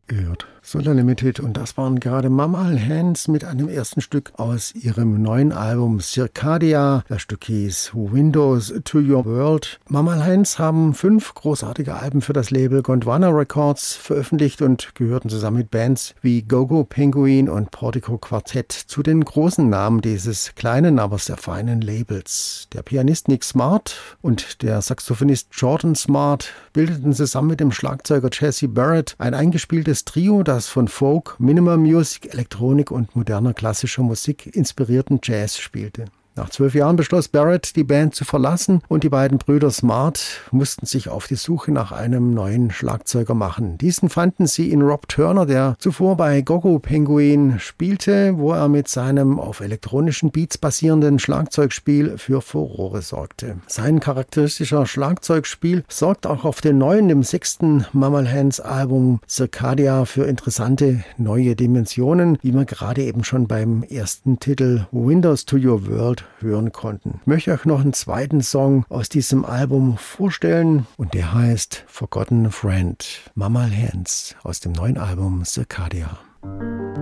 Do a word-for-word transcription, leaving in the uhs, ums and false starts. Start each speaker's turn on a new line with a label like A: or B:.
A: gehört. Solar Limited, und das waren gerade Mammal Hands mit einem ersten Stück aus ihrem neuen Album Circadia. Das Stück hieß Windows to Your World. Mammal Hands haben fünf großartige Alben für das Label Gondwana Records veröffentlicht und gehörten zusammen mit Bands wie Gogo Penguin und Portico Quartet zu den großen Namen dieses kleinen, aber sehr feinen Labels. Der Pianist Nick Smart und der Saxophonist Jordan Smart bildeten zusammen mit dem Schlagzeuger Jesse Barrett ein eingespieltes Trio, das von Folk, Minimal Music, Elektronik und moderner klassischer Musik inspirierten Jazz spielte. Nach zwölf Jahren beschloss Barrett, die Band zu verlassen, und die beiden Brüder Smart mussten sich auf die Suche nach einem neuen Schlagzeuger machen. Diesen fanden sie in Rob Turner, der zuvor bei Gogo Penguin spielte, wo er mit seinem auf elektronischen Beats basierenden Schlagzeugspiel für Furore sorgte. Sein charakteristischer Schlagzeugspiel sorgt auch auf dem neuen, dem sechsten Mammal Hands Album Circadia für interessante neue Dimensionen, wie wir gerade eben schon beim ersten Titel Windows to Your World hören konnten. Ich möchte euch noch einen zweiten Song aus diesem Album vorstellen, und der heißt Forgotten Friend. Mammal Hands aus dem neuen Album Circadia.